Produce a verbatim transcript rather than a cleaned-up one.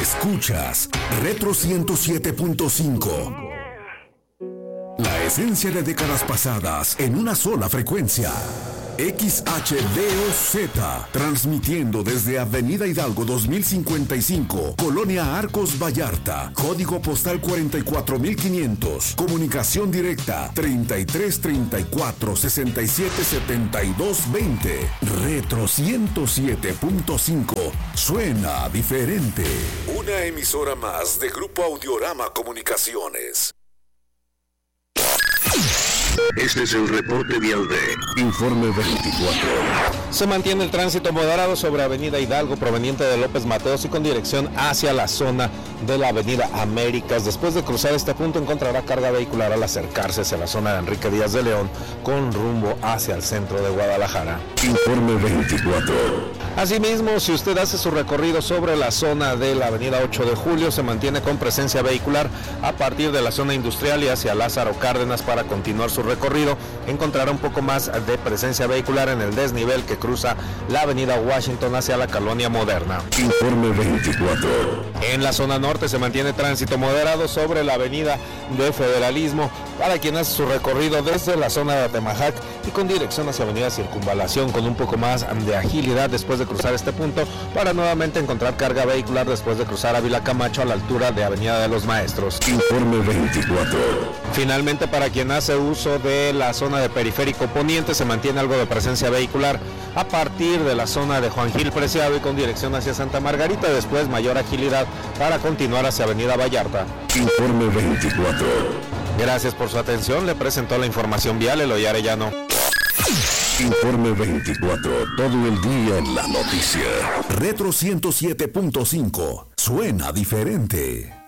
Escuchas Retro ciento siete punto cinco. La esencia de décadas pasadas en una sola frecuencia. X H D O Z, transmitiendo desde Avenida Hidalgo dos mil cincuenta y cinco, Colonia Arcos Vallarta, código postal cuarenta y cuatro mil quinientos, comunicación directa treinta y tres treinta y cuatro sesenta y siete setenta y dos veinte. Retro ciento siete punto cinco, suena diferente. Una emisora más de Grupo Audiorama Comunicaciones. Este es el reporte vial de Informe veinticuatro. Se mantiene el tránsito moderado sobre Avenida Hidalgo proveniente de López Mateos y con dirección hacia la zona de la Avenida Américas. Después de cruzar este punto encontrará carga vehicular al acercarse hacia la zona de Enrique Díaz de León con rumbo hacia el centro de Guadalajara. Informe veinticuatro. Asimismo, si usted hace su recorrido sobre la zona de la Avenida ocho de julio, se mantiene con presencia vehicular a partir de la zona industrial y hacia Lázaro Cárdenas para continuar su recorrido. Encontrará un poco más de presencia vehicular en el desnivel que cruza la Avenida Washington hacia la Colonia Moderna. Informe veinticuatro. En la zona norte se mantiene tránsito moderado sobre la Avenida de Federalismo para quien hace su recorrido desde la zona de Atemajac y con dirección hacia Avenida Circunvalación con un poco más de agilidad después de cruzar este punto para nuevamente encontrar carga vehicular después de cruzar Ávila Camacho a la altura de Avenida de los Maestros. Informe veinticuatro. Finalmente, para quien hace uso de la zona de Periférico Poniente, se mantiene algo de presencia vehicular a partir de la zona de Juan Gil Preciado y con dirección hacia Santa Margarita, después mayor agilidad para continuar hacia Avenida Vallarta. Informe veinticuatro. Gracias por su atención, le presentó la información vial Eloy Arellano. Informe veinticuatro, todo el día en la noticia. Retro ciento siete punto cinco, suena diferente.